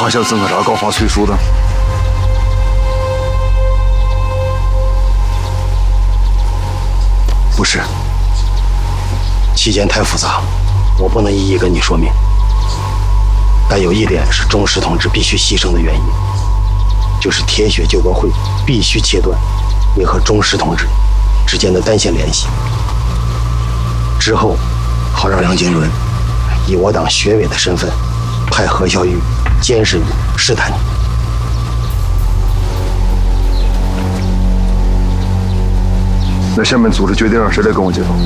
他向曾可达告发崔叔的。 不是，期间太复杂，我不能一一跟你说明。但有一点是钟石同志必须牺牲的原因，就是铁血救国会必须切断你和钟石同志之间的单线联系。之后，好让梁经纶以我党学委的身份，派何孝玉监视你、试探你。 那下面组织决定让谁来跟我接头？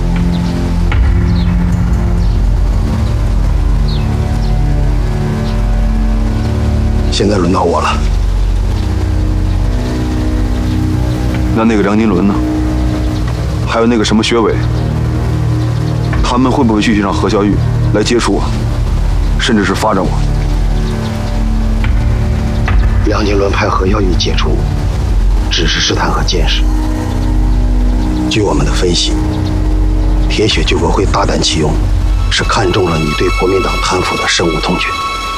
现在轮到我了。 那个梁经纶呢？还有那个什么学委，他们会不会继续让何孝玉来接触我，甚至是发展我？ 梁经纶派何孝玉接触，只是试探和监视。据我们的分析，铁血救国会大胆启用，是看中了你对国民党贪腐的深恶痛绝，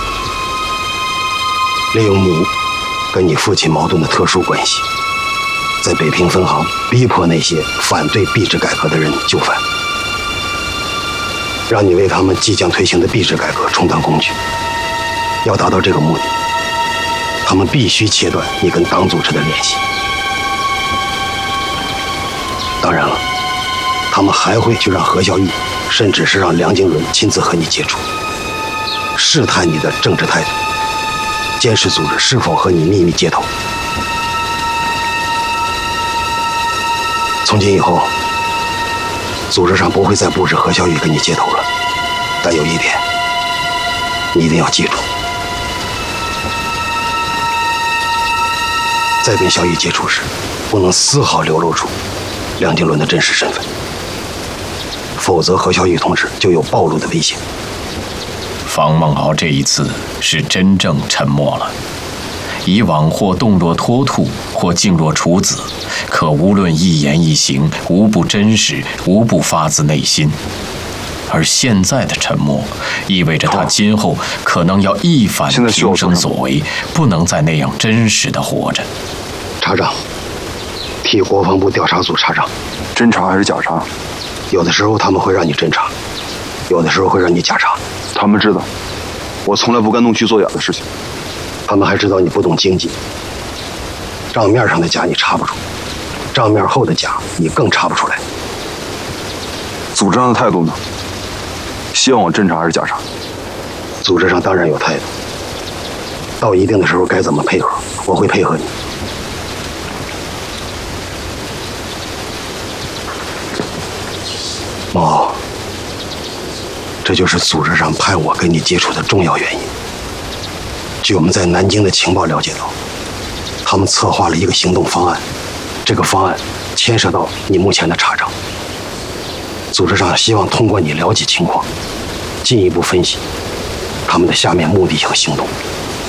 利用你跟你父亲矛盾的特殊关系，在北平分行逼迫那些反对币制改革的人就范，让你为他们即将推行的币制改革充当工具。要达到这个目的，他们必须切断你跟党组织的联系。当然了，他们还会去让何孝玉，甚至是让梁经纶亲自和你接触，试探你的政治态度，监视组织是否和你秘密接头。从今以后，组织上不会再布置何孝玉跟你接头了。但有一点，你一定要记住，在跟孝玉接触时，不能丝毫流露出梁经纶的真实身份，否则何孝玉同志就有暴露的危险。 方梦敖这一次是真正沉默了，以往或动若脱兔，或静若处子，可无论一言一行，无不真实，无不发自内心。而现在的沉默，意味着他今后可能要一反平生所为，不能再那样真实的活着。 查长，替国防部调查组查长。 侦查还是假查？ 有的时候他们会让你侦查，有的时候会让你假查。 他们知道，我从来不干弄虚作假的事情。 他们还知道你不懂经济，账面上的假你查不出，账面后的假你更查不出来。 组织上的态度呢？希望我侦查还是假查？ 组织上当然有态度，到一定的时候该怎么配合，我会配合你。孟敖，这就是组织上派我跟你接触的重要原因。据我们在南京的情报了解到，他们策划了一个行动方案，这个方案牵涉到你目前的查账。组织上希望通过你了解情况，进一步分析他们的下面目的和行动。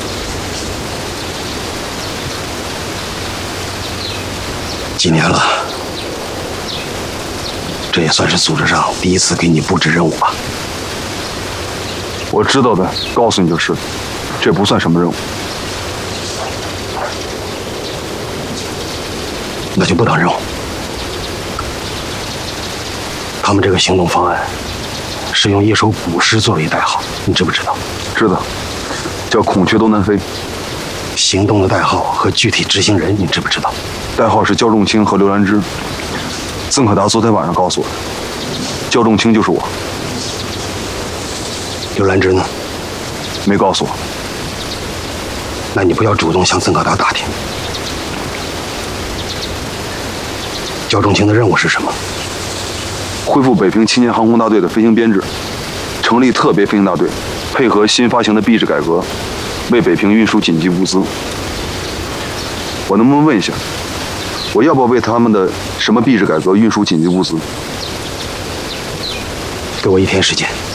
几年了，这也算是组织上第一次给你布置任务吧。 我知道的，告诉你就是，这不算什么任务。 那就不当任务。他们这个行动方案是用一首古诗作为代号，你知不知道？ 知道，叫孔雀东南飞。 行动的代号和具体执行人你知不知道？ 代号是焦仲卿和刘兰芝。曾可达昨天晚上告诉我的，焦仲卿就是我。 刘兰芝呢？ 没告诉我。 那你不要主动向曾可达打听。焦仲卿的任务是什么？ 恢复北平青年航空大队的飞行编制，成立特别飞行大队，配合新发行的币制改革，为北平运输紧急物资。我能不能问一下，我要不要为他们的什么币制改革运输紧急物资？ 给我1天时间，